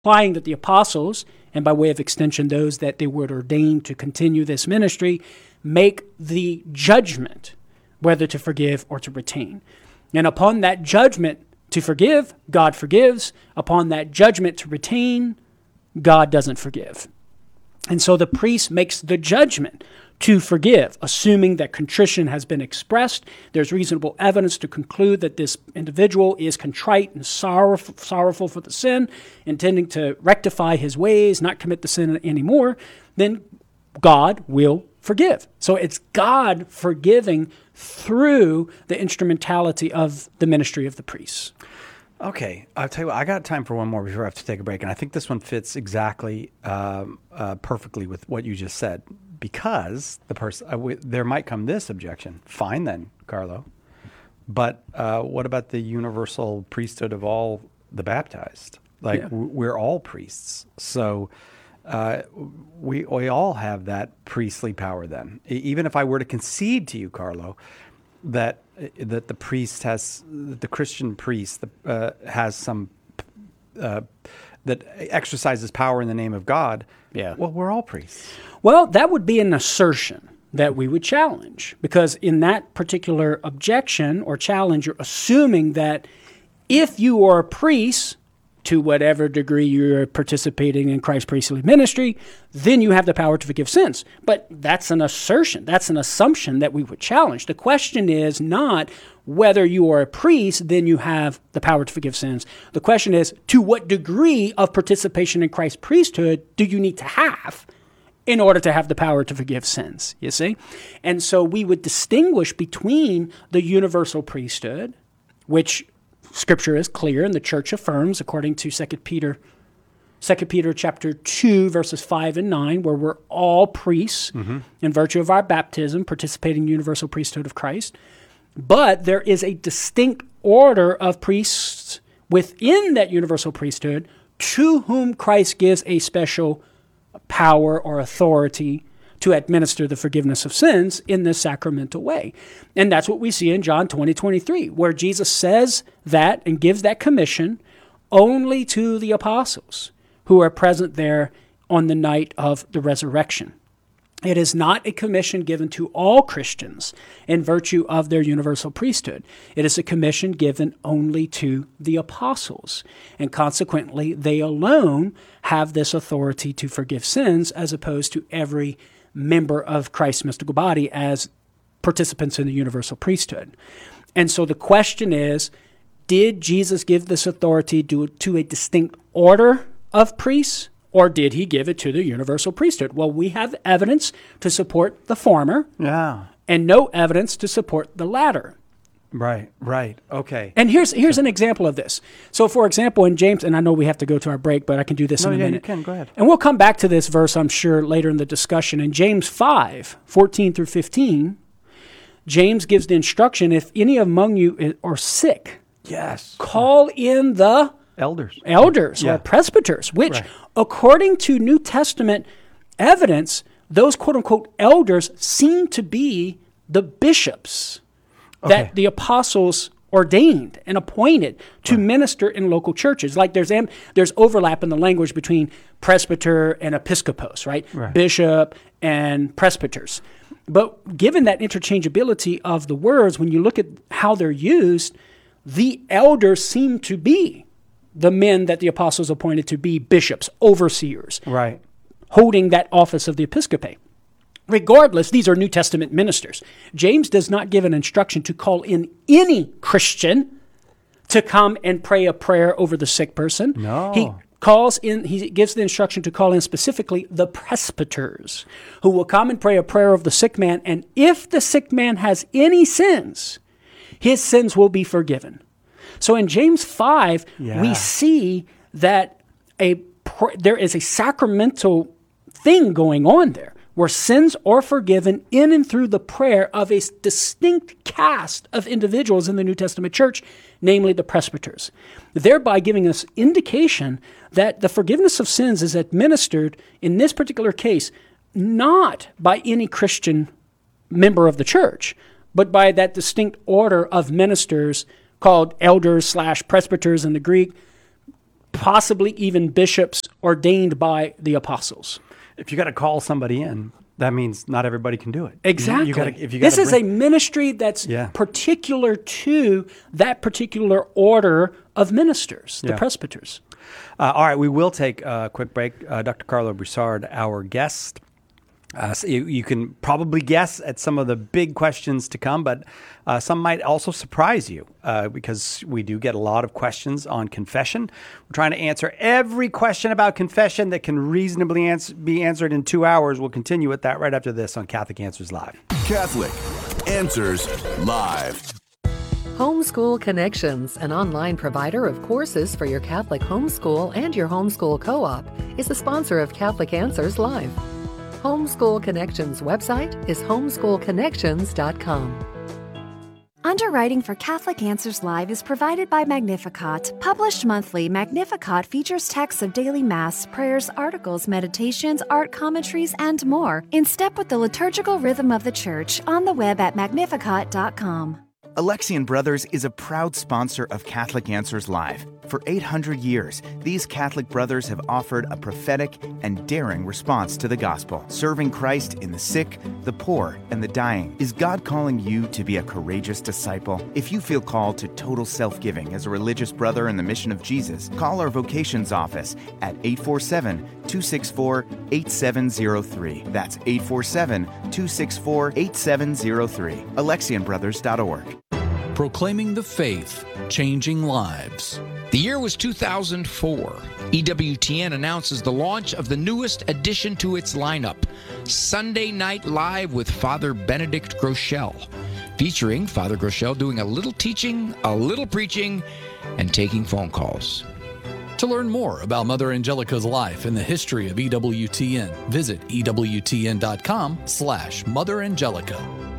implying that the apostles, and by way of extension those that they would ordain to continue this ministry, make the judgment whether to forgive or to retain. And upon that judgment to forgive, God forgives. Upon that judgment to retain, God doesn't forgive. And so the priest makes the judgment to forgive, assuming that contrition has been expressed. There's reasonable evidence to conclude that this individual is contrite and sorrowful for the sin, intending to rectify his ways, not commit the sin anymore. Then God will forgive. So it's God forgiving through the instrumentality of the ministry of the priests. Okay, I'll tell you what, I got time for one more before I have to take a break, and I think this one fits exactly perfectly with what you just said, because the person there might come this objection. Fine then, Carlo, but what about the universal priesthood of all the baptized? Like, we're all priests, so we all have that priestly power then. Even if I were to concede to you, Carlo, that the priest has, the Christian priest has some that exercises power in the name of God. Yeah. Well, we're all priests. Well, that would be an assertion that we would challenge, because in that particular objection or challenge, you're assuming that if you are a priest, to whatever degree you're participating in Christ's priestly ministry, then you have the power to forgive sins. But that's an assertion. That's an assumption that we would challenge. The question is not whether you are a priest, then you have the power to forgive sins. The question is, to what degree of participation in Christ's priesthood do you need to have in order to have the power to forgive sins, you see? And so we would distinguish between the universal priesthood, which Scripture is clear and the church affirms, according to 2 Peter chapter 2, verses 5 and 9, where we're all priests in virtue of our baptism, participating in the universal priesthood of Christ. But there is a distinct order of priests within that universal priesthood to whom Christ gives a special power or authority to administer the forgiveness of sins in this sacramental way. And that's what we see in John 20:23, where Jesus says that and gives that commission only to the apostles who are present there on the night of the resurrection. It is not a commission given to all Christians in virtue of their universal priesthood. It is a commission given only to the apostles. And consequently, they alone have this authority to forgive sins, as opposed to every member of Christ's mystical body as participants in the universal priesthood. And so the question is, did Jesus give this authority to a distinct order of priests, or did he give it to the universal priesthood? Well, we have evidence to support the former, and no evidence to support the latter. Right. Okay. And here's an example of this. So, for example, in James, and I know we have to go to our break, but I can do this in a minute. You can. Go ahead. And we'll come back to this verse, I'm sure, later in the discussion. In James 5, 14 through 15, James gives the instruction, if any among you are sick, call in the elders or presbyters, which, according to New Testament evidence, those quote-unquote elders seem to be the bishops that the apostles ordained and appointed to minister in local churches. Like there's overlap in the language between presbyter and episcopos, right? Bishop and presbyters. But given that interchangeability of the words, when you look at how they're used, the elders seem to be the men that the apostles appointed to be bishops, overseers, holding that office of the episcopate. Regardless, these are New Testament ministers. James does not give an instruction to call in any Christian to come and pray a prayer over the sick person. No. He gives the instruction to call in specifically the presbyters, who will come and pray a prayer of the sick man, and if the sick man has any sins, his sins will be forgiven. So in James 5, we see that there is a sacramental thing going on there, where sins are forgiven in and through the prayer of a distinct caste of individuals in the New Testament church, namely the presbyters, thereby giving us indication that the forgiveness of sins is administered, in this particular case, not by any Christian member of the church, but by that distinct order of ministers called elders / presbyters in the Greek, possibly even bishops ordained by the apostles. If you got to call somebody in, that means not everybody can do it. Exactly. This is a ministry that's particular to that particular order of ministers, the presbyters. All right, we will take a quick break. Dr. Carlo Broussard, our guest. So you can probably guess at some of the big questions to come, but some might also surprise you because we do get a lot of questions on confession. We're trying to answer every question about confession that can reasonably be answered in 2 hours. We'll continue with that right after this on Catholic Answers Live. Catholic Answers Live. Homeschool Connections, an online provider of courses for your Catholic homeschool and your homeschool co-op, is a sponsor of Catholic Answers Live. Homeschool Connections website is homeschoolconnections.com. Underwriting for Catholic Answers Live is provided by Magnificat. Published monthly, Magnificat features texts of daily Mass, prayers, articles, meditations, art commentaries, and more, in step with the liturgical rhythm of the Church, on the web at magnificat.com. Alexian Brothers is a proud sponsor of Catholic Answers Live. For 800 years, these Catholic brothers have offered a prophetic and daring response to the gospel, serving Christ in the sick, the poor, and the dying. Is God calling you to be a courageous disciple? If you feel called to total self-giving as a religious brother in the mission of Jesus, call our vocations office at 847-264-8703. That's 847-264-8703. AlexianBrothers.org. Proclaiming the faith, changing lives. The year was 2004. EWTN announces the launch of the newest addition to its lineup, Sunday Night Live with Father Benedict Groeschel, featuring Father Groeschel doing a little teaching, a little preaching, and taking phone calls. To learn more about Mother Angelica's life and the history of EWTN, visit EWTN.com/Mother Angelica.